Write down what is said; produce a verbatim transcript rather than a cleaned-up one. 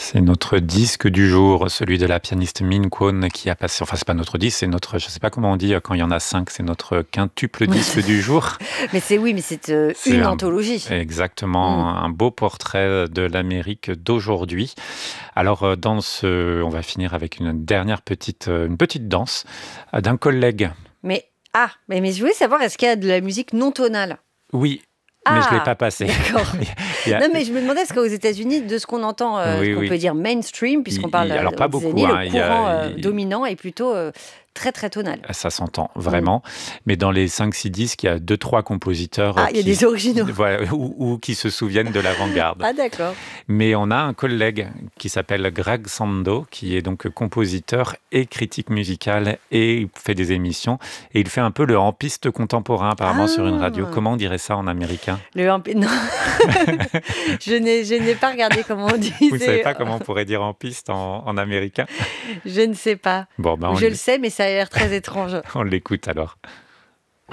C'est notre disque du jour, celui de la pianiste Min Kwon qui a passé, enfin c'est pas notre disque, c'est notre, je sais pas comment on dit quand il y en a cinq, c'est notre quintuple disque du jour. Mais c'est oui, mais c'est, euh, C'est une un- anthologie. Exactement, Mm. un beau portrait de l'Amérique d'aujourd'hui. Alors euh, dans ce, on va finir avec une dernière petite, euh, une petite danse euh, d'un collègue. Mais ah, mais, mais je voulais savoir, est-ce qu'il y a de la musique non tonale? Oui, mais je l'ai Ah, pas passé. d'accord. Il y a- Non, mais je me demandais, est-ce qu'aux États-Unis, de ce qu'on entend, euh, ce Oui, qu'on oui. peut dire mainstream, Il- puisqu'on parle il- euh, alors pas aux beaucoup, États-Unis, hein, le il y a- courant euh, il- dominant est plutôt euh, très très tonal. Ça s'entend vraiment, mais dans les cinq six disques, il y a deux trois compositeurs euh, Ah, il y a qui, des originaux. voilà, ou, ou qui se souviennent de l'avant-garde. Ah, d'accord. Mais on a un collègue qui s'appelle Greg Sando, qui est donc compositeur et critique musical et il fait des émissions. Et il fait un peu le hors-piste contemporain apparemment sur une radio. Ah. Comment on dirait ça en américain? Le hampi- non, je n'ai je n'ai pas regardé comment on dit. Vous ne c'est- savez pas comment on pourrait dire en piste en, en américain? Je ne sais pas. Bon, ben Ou on, je le l- sais, mais ça a l'air très étrange. on l'écoute alors.